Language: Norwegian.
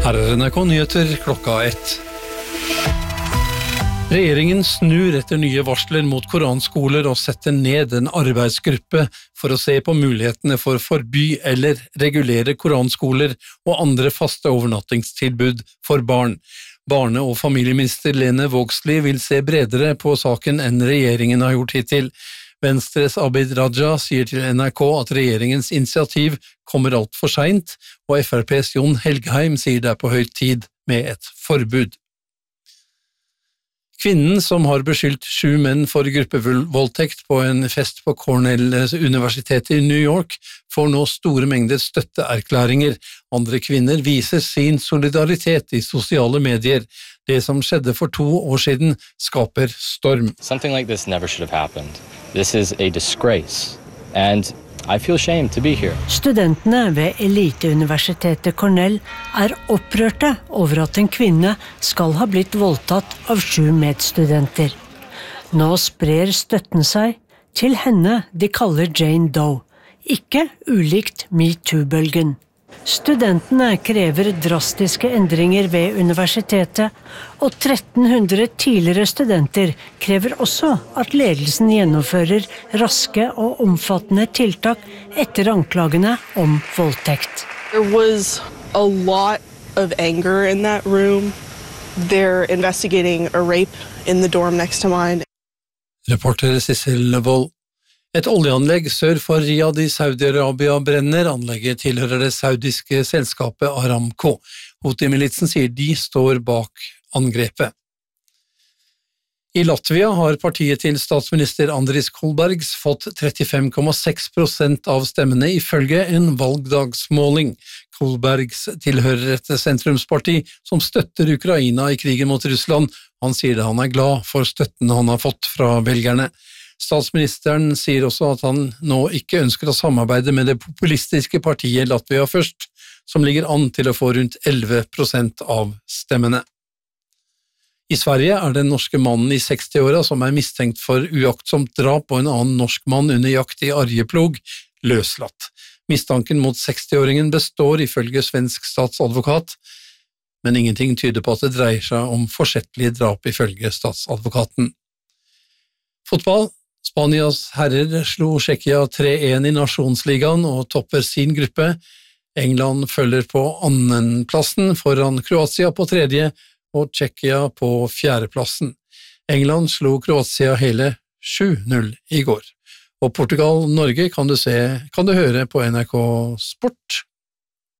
Her NRK Nyheter klokka 1. Regjeringen snur etter nye varsler mot koranskoler og setter ned en arbeidsgruppe for å se på mulighetene for å forby eller regulere koranskoler og andre faste overnattingstilbud for barn. Barne- og familieminister Lene Vågslid vil se bredere på saken enn regjeringen har gjort hittil. Venstres Abid Raja sier til NRK at regjeringens initiativ kommer alt for sent, og FrPs Jon Helgheim sier det på høy tid med et forbud. Kvinnen som har beskyldt 7 menn for gruppevoldtekt på en fest på Cornell-universitetet i New York, får nå store mengder støtteerklæringer. Andre kvinner viser sin solidaritet i sosiale medier. Det som skjedde for 2 år siden skaper storm. Something like this never should have happened. This is a disgrace, and I feel ashamed to be here. Studentene ved eliteuniversitetet Cornell opprørte over at en kvinne skal ha blitt voldtatt av 7 medstudenter. Nå sprer støtten seg til henne de kaller Jane Doe, ikke ulikt MeToo-bølgen. Studentene krever drastiske endringer ved universitetet, og 1300 tidligere studenter krever også at ledelsen gjennomfører raske og omfattende tiltak etter anklagene om voldtekt. There was a lot of anger in that room. They're investigating a rape in the dorm next to mine. Reporter Sissel Wold. Et oljeanlegg sør for Riyadh i Saudi-Arabia brenner. Anlegget tilhører det saudiske selskapet Aramco. Houthi-militsen sier de står bak angrepet. I Latvia har partiet til statsminister Andris Kolbergs fått 35,6% av stemmene ifølge en valgdagsmåling. Kolbergs tilhører et sentrumsparti som støtter Ukraina i krigen mot Russland. Han sier det han glad for støtten han har fått fra velgerne. Statsministeren sier også at han nå ikke ønsker å samarbeide med det populistiske partiet Latvia Først, som ligger an til å få rundt 11% av stemmene. I Sverige det en norske mannen i 60-åra som mistenkt for uaktsomt drap på en annen norsk mann under jakt i Arjeplog, løslatt. Mistanken mot 60-åringen består ifølge svensk statsadvokat, men ingenting tyder på at det dreier seg om forsettlige drap ifølge statsadvokaten. Fotball. Spanias herrer slo Tsjekkia 3-1 i Nasjonsligaen og topper sin gruppe. England følger på annenplassen foran Kroatia på 3. og Tsjekkia på 4. plassen. England slo Kroatia hele 7-0 i går. Og Portugal-Norge kan du høre på NRK Sport